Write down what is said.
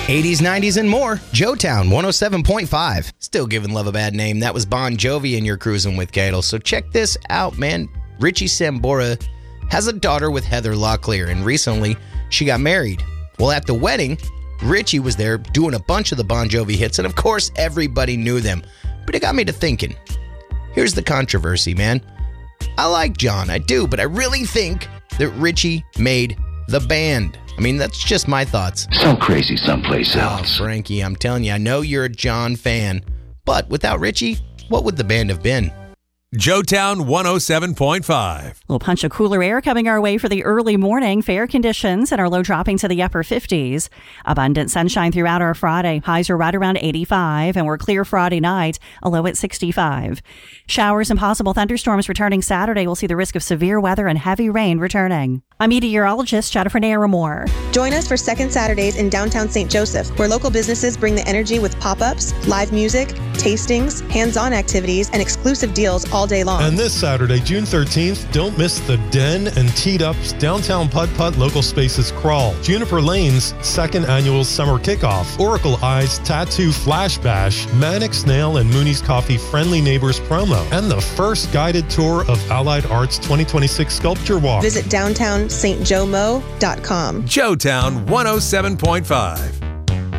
80s, 90s, and more. Joetown 107.5. Still giving love a bad name. That was Bon Jovi and you're cruising with Cadle. So check this out, man. Richie Sambora has a daughter with Heather Locklear, and recently she got married. Well, at the wedding, Richie was there doing a bunch of the Bon Jovi hits, and of course, everybody knew them. But it got me to thinking. Here's the controversy, man. I like John, I do, but I really think that Richie made the band. I mean, that's just my thoughts. So crazy someplace else. Oh, Frankie, I'm telling you, I know you're a John fan, but without Richie, what would the band have been? Joetown 107.5. A little punch of cooler air coming our way for the early morning. Fair conditions and our low dropping to the upper 50s. Abundant sunshine throughout our Friday. Highs are right around 85, and we're clear Friday night, a low at 65. Showers and possible thunderstorms returning Saturday. We'll see the risk of severe weather and heavy rain returning. I'm meteorologist Jennifer Naramore. Join us for Second Saturdays in downtown St. Joseph, where local businesses bring the energy with pop-ups, live music, tastings, hands-on activities, and exclusive deals all day long. And this Saturday, June 13th, don't miss the Den and Teed Up's Downtown Putt-Putt Local Spaces Crawl, Juniper Lane's second annual summer kickoff, Oracle Eye's Tattoo Flash Bash, Manic Snail and Mooney's Coffee Friendly Neighbors promo, and the first guided tour of Allied Arts 2026 Sculpture Walk. Visit downtownstjomo.com. Joetown 107.5.